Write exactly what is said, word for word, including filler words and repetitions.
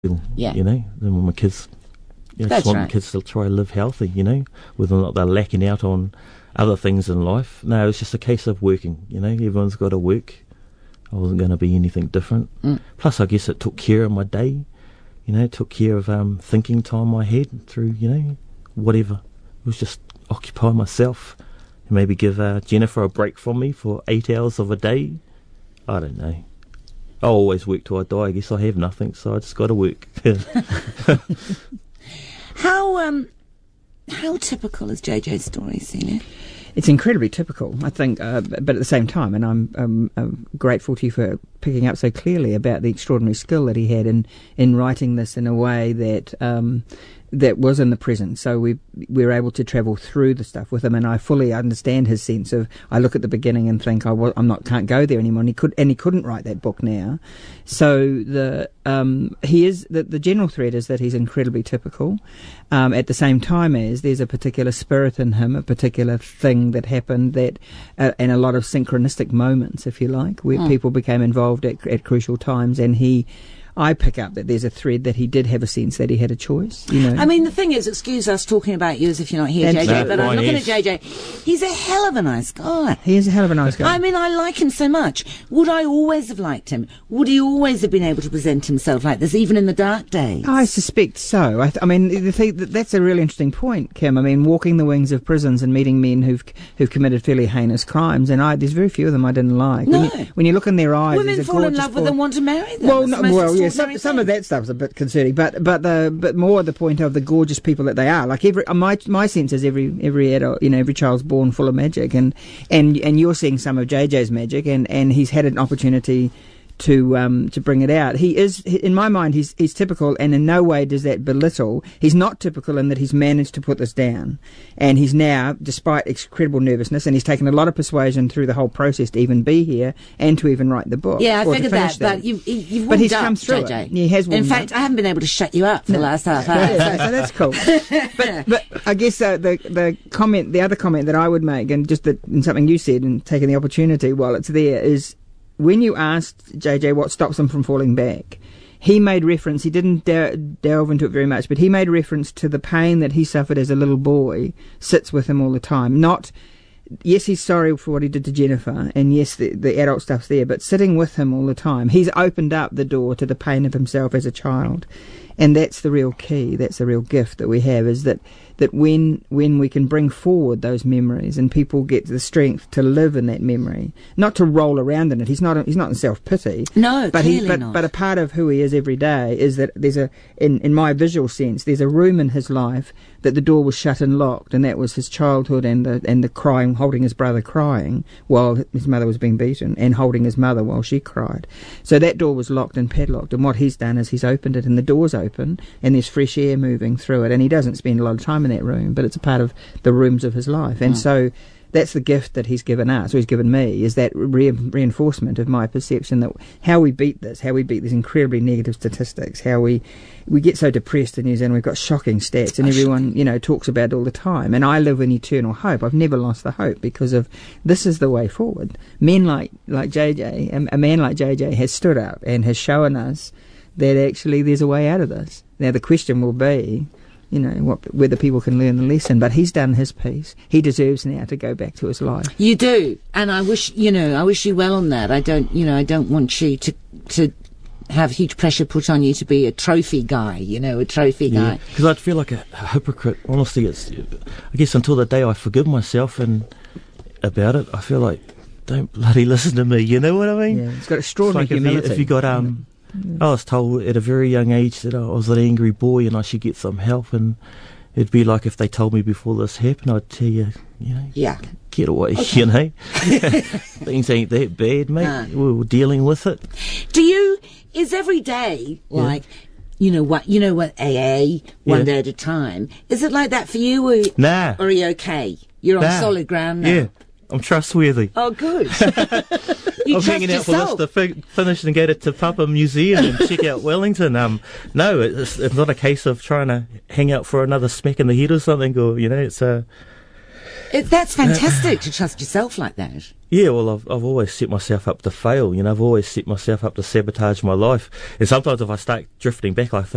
Yeah. You know, then when my kids, you know, That's just want right. the kids to try and live healthy, you know, whether or not they're lacking out on other things in life. No, it's just a case of working, you know, everyone's got to work. I wasn't going to be anything different. Mm. Plus, I guess it took care of my day, you know, it took care of um, thinking time I had through, you know, whatever. It was just occupy myself, and maybe give uh, Jennifer a break from me for eight hours of a day. I don't know. I always work till I die. I guess I have nothing, so I just got to work. How um, how typical is J J's story, Senior? It's incredibly typical, I think, uh, but at the same time, and I'm, um, I'm grateful to you for picking up so clearly about the extraordinary skill that he had in, in writing this in a way that um, that was in the present. So we we were able to travel through the stuff with him, and I fully understand his sense of. I look at the beginning and think, I was, I'm not can't go there anymore. And he could and he couldn't write that book now. So the um, he is the, the general thread is that he's incredibly typical. Um, at the same time as there's a particular spirit in him, a particular thing that happened that, uh, and a lot of synchronistic moments, if you like, where Mm. people became involved at, at crucial times, and he. I pick up that there's a thread that he did have a sense that he had a choice. You know, I mean, the thing is, excuse us talking about you as if you're not here, That's J J, right. but No, I'm fine, looking yes. at J J. He's a hell of a nice guy. he is a hell of a nice guy. I mean, I like him so much. Would I always have liked him? Would he always have been able to present himself like this, even in the dark days? I suspect so. I, th- I mean, the thing, that- that's a really interesting point, Kim. I mean, walking the wings of prisons and meeting men who've who've committed fairly heinous crimes, and I, there's very few of them I didn't like. No. When you, when you look in their eyes, Women there's a fall in gorgeous love with form- them, want to marry them. Well, It's no, the most well, yeah, some, extraordinary some of thing. that stuff's a bit concerning, but but the but more the point of the gorgeous people that they are. Like every uh, my my sense is every every adult, you know, every child's born full of magic, and and and you're seeing some of J J's magic, and and he's had an opportunity to um to bring it out. He is, in my mind, he's he's typical, and in no way does that belittle. He's not typical in that he's managed to put this down, and he's now, despite incredible nervousness, and he's taken a lot of persuasion through the whole process to even be here and to even write the book. Yeah, I or to figured finish that, but you've, you've But warmed he's up, come through J J. it. He has In warmed fact, up. I haven't been able to shut you up for the last half hour. so, so that's cool. But but I guess uh, the the comment, the other comment that I would make, and just that, and something you said, and taking the opportunity while it's there, is when you asked J J what stops him from falling back, he made reference. He didn't de- delve into it very much, but he made reference to the pain that he suffered as a little boy sits with him all the time. Not. Yes, he's sorry for what he did to Jennifer, and yes, the, the adult stuff's there, but sitting with him all the time, he's opened up the door to the pain of himself as a child. And that's the real key, that's the real gift that we have, is that, that when when we can bring forward those memories and people get the strength to live in that memory, not to roll around in it. He's not a, he's not in self-pity. No, but he, clearly but, not. but a part of who he is every day is that there's a, in, in my visual sense, there's a room in his life that the door was shut and locked, and that was his childhood and the, and the crying, holding his brother crying while his mother was being beaten, and holding his mother while she cried. So that door was locked and padlocked, and what he's done is he's opened it, and the door's open, and there's fresh air moving through it, and he doesn't spend a lot of time in that room, but it's a part of the rooms of his life. And Mm. so that's the gift that he's given us, or he's given me, is that re- reinforcement of my perception that how we beat this, how we beat these incredibly negative statistics, how we we get so depressed in New Zealand. We've got shocking stats, and Oh, everyone, you know, talks about it all the time. And I live in eternal hope. I've never lost the hope because of this is the way forward. Men like like J J, a, a man like J J has stood up and has shown us that actually there's a way out of this. Now the question will be, you know, what, whether people can learn the lesson. But he's done his piece. He deserves now to go back to his life. You do, and I wish you know. I wish you well on that. I don't, you know, I don't want you to to have huge pressure put on you to be a trophy guy. You know, a trophy Yeah, guy. because I'd feel like a, a hypocrite. Honestly, it's. I guess until the day I forgive myself and about it, I feel like don't bloody listen to me. You know what I mean? Yeah, he's got It's extraordinary like if you, humility. if you got um, I was told at a very young age that I was an angry boy and I should get some help, and it'd be like if they told me before this happened, I'd tell you, you know, Yeah. get away, Okay. you know. Things ain't that bad, mate. No. We're, we're dealing with it. Do you? Is every day like? You know what? You know what? A A one Yeah. day at a time. Is it like that for you, or, Nah. or are you okay? You're on Nah. solid ground now. Yeah, I'm trustworthy. Oh, good. you I'm trust hanging out for yourself. this to fi- finish and go to Te Papa Museum and check out Wellington. Um, no, it's, it's not a case of trying to hang out for another smack in the head or something, or, you know, it's a... It, that's fantastic to trust yourself like that. Yeah, well, I've I've always set myself up to fail, you know, I've always set myself up to sabotage my life. And sometimes if I start drifting back, I think,